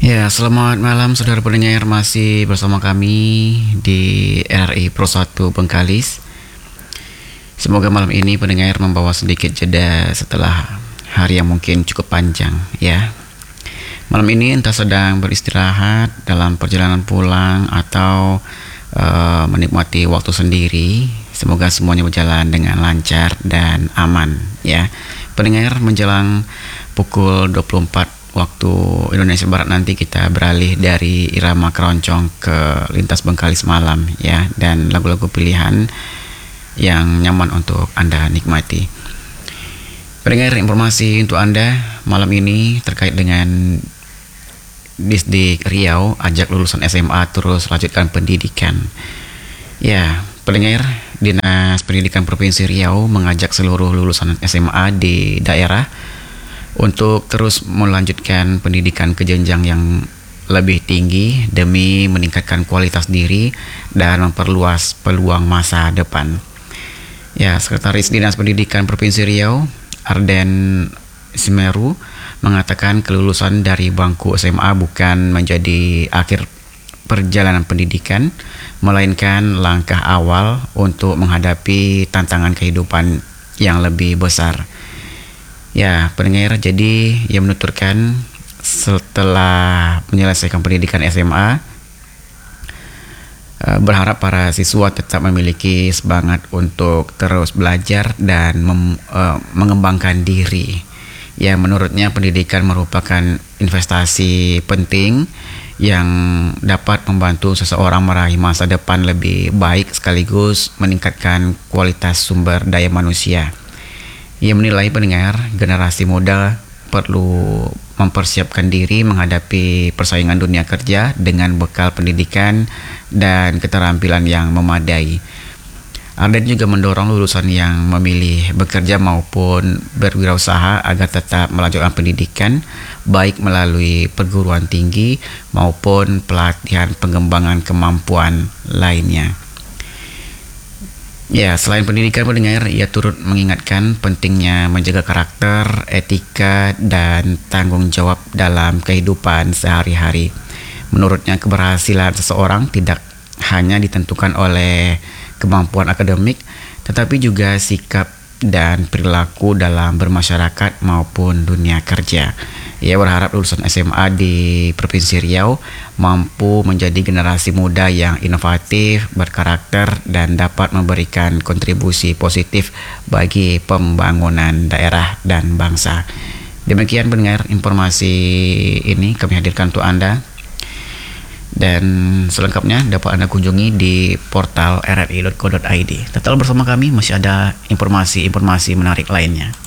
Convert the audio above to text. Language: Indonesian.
Ya, selamat malam saudara pendengar, masih bersama kami di RRI Pro 1 Bengkalis. Semoga malam ini pendengar membawa sedikit jeda setelah hari yang mungkin cukup panjang ya. Malam ini entah sedang beristirahat dalam perjalanan pulang atau menikmati waktu sendiri. Semoga semuanya berjalan dengan lancar dan aman ya. Pendengar, menjelang pukul 24 waktu Indonesia Barat nanti kita beralih dari irama keroncong ke lintas Bengkalis malam ya, dan lagu-lagu pilihan yang nyaman untuk Anda nikmati. Pendengar, informasi untuk Anda malam ini terkait dengan Disdik Riau ajak lulusan SMA terus lanjutkan pendidikan. Ya, pendengar, Dinas Pendidikan Provinsi Riau mengajak seluruh lulusan SMA di daerah untuk terus melanjutkan pendidikan ke jenjang yang lebih tinggi demi meningkatkan kualitas diri dan memperluas peluang masa depan. Ya, Sekretaris Dinas Pendidikan Provinsi Riau, Arden Simeru, mengatakan kelulusan dari bangku SMA bukan menjadi akhir perjalanan pendidikan, melainkan langkah awal untuk menghadapi tantangan kehidupan yang lebih besar. Ya, pendengar, jadi ia menuturkan setelah menyelesaikan pendidikan SMA, berharap para siswa tetap memiliki semangat untuk terus belajar dan mengembangkan diri. Ya, menurutnya pendidikan merupakan investasi penting yang dapat membantu seseorang meraih masa depan lebih baik sekaligus meningkatkan kualitas sumber daya manusia. Ia menilai pendengar, generasi muda perlu mempersiapkan diri menghadapi persaingan dunia kerja dengan bekal pendidikan dan keterampilan yang memadai. Arden juga mendorong lulusan yang memilih bekerja maupun berwirausaha agar tetap melanjutkan pendidikan, baik melalui perguruan tinggi maupun pelatihan pengembangan kemampuan lainnya. Ya, selain pendidikan pendengar, ia turut mengingatkan pentingnya menjaga karakter, etika, dan tanggung jawab dalam kehidupan sehari-hari. Menurutnya, keberhasilan seseorang tidak hanya ditentukan oleh kemampuan akademik, tetapi juga sikap dan perilaku dalam bermasyarakat maupun dunia kerja. Ia berharap lulusan SMA di Provinsi Riau mampu menjadi generasi muda yang inovatif, berkarakter, dan dapat memberikan kontribusi positif bagi pembangunan daerah dan bangsa. Demikian pendengar, informasi ini kami hadirkan untuk Anda. Dan selengkapnya dapat Anda kunjungi di portal rri.co.id. Tetap bersama kami, masih ada informasi-informasi menarik lainnya.